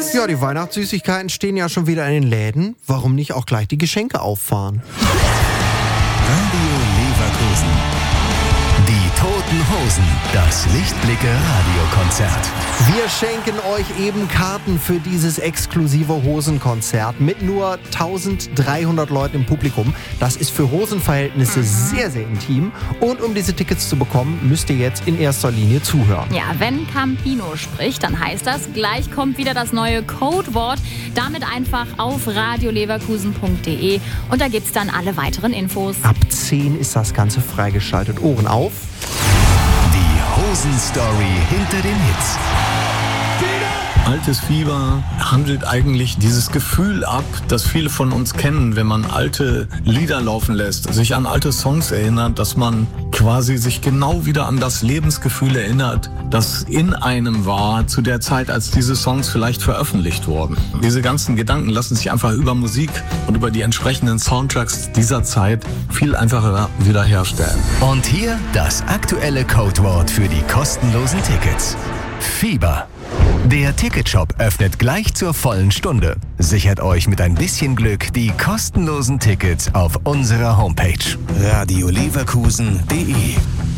Ja, die Weihnachtssüßigkeiten stehen ja schon wieder in den Läden. Warum nicht auch gleich die Geschenke auffahren? Radio Leverkusen. Die Toten Hosen. Das Lichtblicke Radiokonzert. Wir schenken euch eben Karten für dieses exklusive Hosenkonzert mit nur 1300 Leuten im Publikum. Das ist für Hosenverhältnisse sehr, sehr intim. Und um diese Tickets zu bekommen, müsst ihr jetzt in erster Linie zuhören. Ja, wenn Campino spricht, dann heißt das, gleich kommt wieder das neue Codewort. Damit einfach auf radioleverkusen.de und da gibt's dann alle weiteren Infos. Ab 10 ist das Ganze freigeschaltet. Ohren auf. Die Hosen-Story hinter den Hits. Altes Fieber handelt eigentlich dieses Gefühl ab, das viele von uns kennen, wenn man alte Lieder laufen lässt, sich an alte Songs erinnert, dass man quasi sich genau wieder an das Lebensgefühl erinnert, das in einem war zu der Zeit, als diese Songs vielleicht veröffentlicht wurden. Diese ganzen Gedanken lassen sich einfach über Musik und über die entsprechenden Soundtracks dieser Zeit viel einfacher wiederherstellen. Und hier das aktuelle Codewort für die kostenlosen Tickets. Fieber. Der Ticketshop öffnet gleich zur vollen Stunde. Sichert euch mit ein bisschen Glück die kostenlosen Tickets auf unserer Homepage. radioleverkusen.de